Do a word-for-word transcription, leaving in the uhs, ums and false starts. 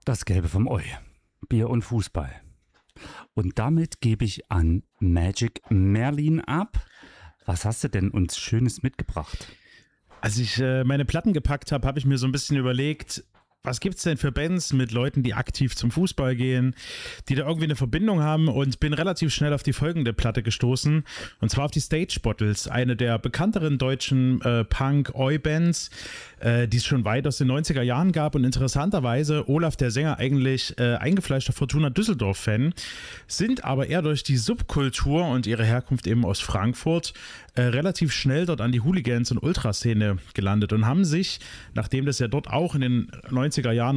Das Gelbe vom Eu. Bier und Fußball. Und damit gebe ich an Magic Merlin ab. Was hast du denn uns Schönes mitgebracht? Als ich äh, meine Platten gepackt habe, habe ich mir so ein bisschen überlegt, was gibt es denn für Bands mit Leuten, die aktiv zum Fußball gehen, die da irgendwie eine Verbindung haben, und bin relativ schnell auf die folgende Platte gestoßen, und zwar auf die Stage Bottles, eine der bekannteren deutschen äh, Punk-Oi-Bands, äh, die es schon weit aus den neunziger Jahren gab, und interessanterweise Olaf, der Sänger, eigentlich äh, eingefleischter Fortuna Düsseldorf-Fan, sind aber eher durch die Subkultur und ihre Herkunft eben aus Frankfurt äh, relativ schnell dort an die Hooligans- und Ultraszene gelandet und haben sich, nachdem das ja dort auch in den neunziger Jahren